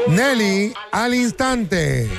Nelly al instante.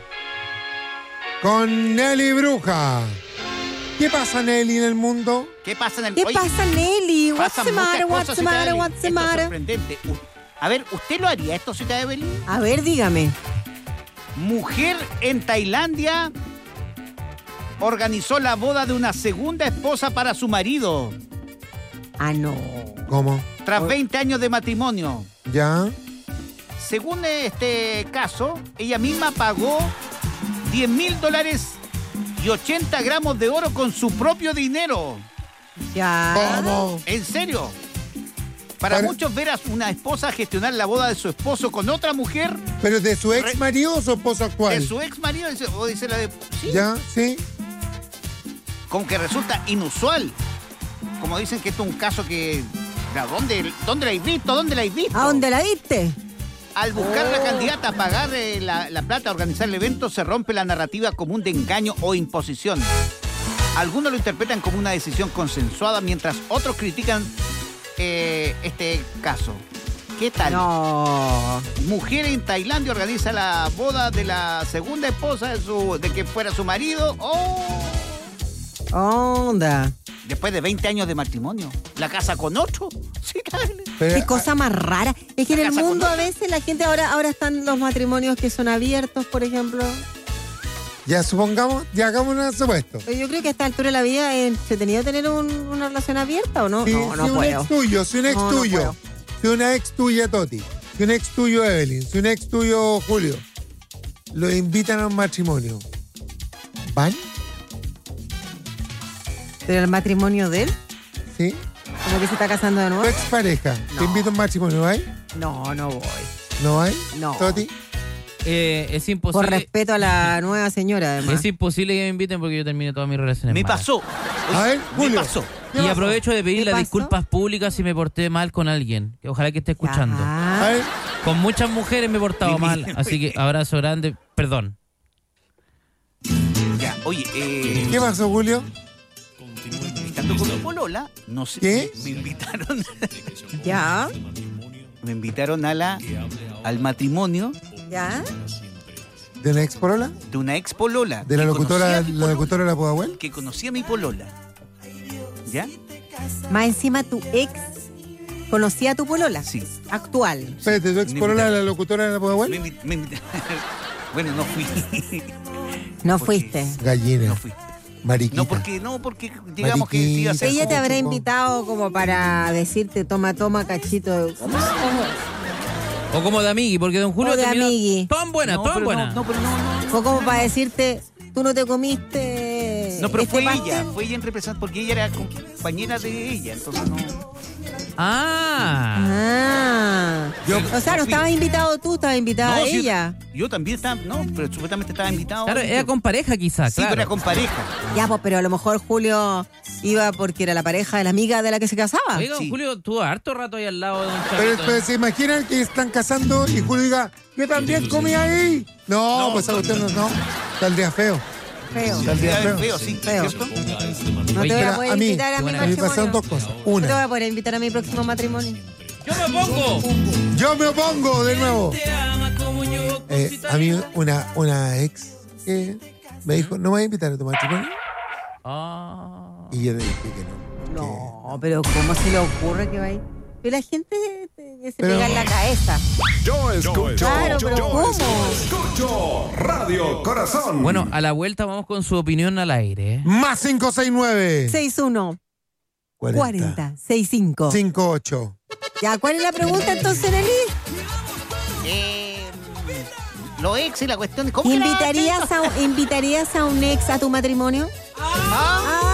Con Nelly Bruja. ¿Qué pasa, Nelly, en el mundo? ¿Qué pasa en el ¿Qué pasa, Nelly? What's Pasan the matter? muchas What's cosas, the matter? Ciudad What's the Evelyn. Esto es matter? sorprendente. A ver, ¿usted lo haría esto, Ciudad Evelyn? A ver, dígame. Mujer en Tailandia organizó la boda de una segunda esposa para su marido. Ah, no. ¿Cómo? Tras 20 años de matrimonio. ¿Ya? Según este caso, ella misma pagó $10,000 y 80 gramos de oro con su propio dinero. Ya. ¿Cómo? ¿En serio? Para muchos ver a una esposa gestionar la boda de su esposo con otra mujer, ¿Pero de su ex marido o su esposo actual? de su ex marido, o dice la de... ¿sí? ¿Ya? ¿Sí? Como que resulta inusual. Como dicen que esto es un caso que... ¿Dónde la habéis visto? ¿Dónde la habéis visto? ¿A dónde la viste? Al buscar a la candidata a pagar la plata a organizar el evento, se rompe la narrativa común de engaño o imposición. Algunos lo interpretan como una decisión consensuada, mientras otros critican este caso. ¿Qué tal? No. Mujer en Tailandia organiza la boda de la segunda esposa de que fuera su marido. ¡Oh! Onda. Después de 20 años de matrimonio. ¿La casa con otro? Sí, dale. Pero, Qué cosa más rara. Es que en el casa con mundo a otra. veces la gente ahora están los matrimonios que son abiertos, por ejemplo. ya supongamos, ya hagamos un supuesto. Pero yo creo que a esta altura de la vida es entretenido tener una relación abierta, ¿o no? Si, no si un puedo. ex tuyo, si un ex No, no tuyo, puedo. si una ex tuya Toti, si un ex tuyo Evelyn, si un ex tuyo Julio, lo invitan a un matrimonio, ¿van? ¿Pero el matrimonio de él? ¿Sí? ¿Como que se está casando de Tu nuevo? ex pareja, te No. invita a un matrimonio, ¿hay? No, no voy. ¿No hay? No. Toti, Es Por imposible. respeto a la nueva señora, además. Es imposible que me inviten porque yo termine todas mis relaciones Me malas. pasó. a ver, Me Julio. pasó. ¿qué Y pasó? aprovecho de pedir ¿Qué las pasó? disculpas públicas si me porté mal con alguien. Que ojalá que esté escuchando. Ya. A ver, Con muchas mujeres me he portado Muy mal, bien, así muy que abrazo grande, perdón. Ya, oye, ¿qué pasó, Julio? estando con mi polola, no sé, ¿Qué? me invitaron, Ya. me invitaron al matrimonio Ya. ¿De una ex polola? de una ex polola. ¿De la que locutora, conocía a mi la polola, locutora de la Pudahuel? que conocía a mi polola. ¿Ya? Más encima tu ex conocía a tu polola. Sí. Actual. Espérate, ¿tu ex polola de la locutora de la Me Pudahuel? invitaron. Bueno, no fui. No Porque- fuiste. Gallina, No fui. mariquita. No, porque digamos que iba a ser Ella te como- habrá invitado como para decirte toma, cachito. ¿Cómo? O como de amigui, porque don Julio O de terminó amigui. todas buenas, No, todas pero buenas. No, pero no. O como para decirte, tú no te comiste. No, pero este fue pastel. ella en representación, porque ella era compañera de ella, entonces no. Ah, Ah. Yo- O sea, no fui. estabas invitado tú, estaba invitada No, sí, ella. Yo también estaba, no, pero supuestamente estaba invitado. claro, era con pareja quizás, Sí, claro. pero era con pareja. Ya, pues, pero a lo mejor Julio iba porque era la pareja de la amiga de la que se casaba. Oiga, don Sí. Julio estuvo harto rato ahí al lado de un Pero, chavito. se imaginan que están casando y Julio diga, yo también comí ahí. No, No, pues a usted no. Está el día feo. Feo. Está el día Feo, feo. sí, Feo. ¿cierto? No Oye, te voy Pero a poder a mí, invitar a mi qué buena- a mí matrimonio. pasaron dos cosas. No te voy Una, a poder invitar a mi próximo matrimonio. ¡Yo me opongo! yo me opongo de nuevo. A mí una ex me dijo, ¿no me vas a invitar a tu matrimonio? Ah. Y yo le dije que no. No, pero ¿cómo se le ocurre que va a ir? Pero la gente se Pero- pega en la cabeza. Yo escucho. Claro, pero ¿cómo? Escucho Radio Corazón. Bueno, a la vuelta vamos con su opinión al aire. ¿eh? Más 569 61 40 65. 58. Ya, ¿cuál es la pregunta entonces, Nelly? Los ex y la cuestión de cómo que la- ¿Invitarías a un ex a tu matrimonio? Ah,